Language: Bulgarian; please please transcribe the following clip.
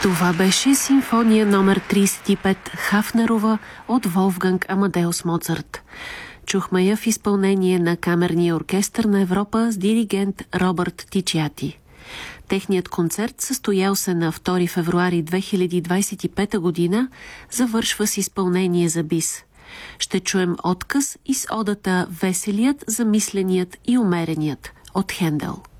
Това беше симфония номер 35 Хафнерова от Волфганг Амадеус Моцарт. Чухме я в изпълнение на Камерния оркестър на Европа с диригент Робърт Тичиати. Техният концерт, състоял се на 2 февруари 2025 година, завършва с изпълнение за бис. Ще чуем откъс из одата «Веселият, замисленият и умереният» от Хендел.